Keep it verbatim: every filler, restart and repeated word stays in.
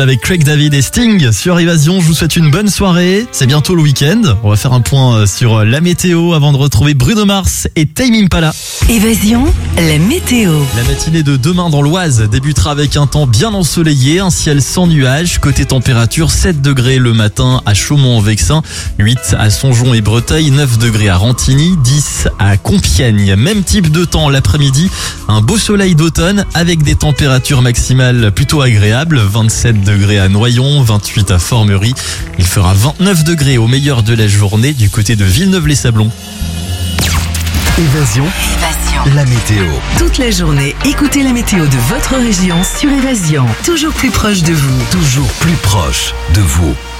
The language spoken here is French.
Avec Craig David et Sting sur Évasion, je vous souhaite une bonne soirée. C'est bientôt le week-end. On va faire un point sur la météo avant de retrouver Bruno Mars et Tame Impala. Évasion, la météo. La matinée de demain dans l'Oise débutera avec un temps bien ensoleillé, un ciel sans nuages. Côté température, sept degrés le matin à Chaumont-en-Vexin, huit à Songeon et Breteuil, neuf degrés à Rantigny, dix à Compiègne. Même type de temps l'après-midi, un beau soleil d'automne avec des températures maximales plutôt agréables, vingt-sept degrés à Noyon, vingt-huit à Formerie. Il fera vingt-neuf degrés au meilleur de la journée du côté de Villeneuve-les-Sablons. Évasion, Évasion. la météo. Toute la journée, écoutez la météo de votre région sur Évasion. Toujours plus proche de vous. Toujours plus proche de vous.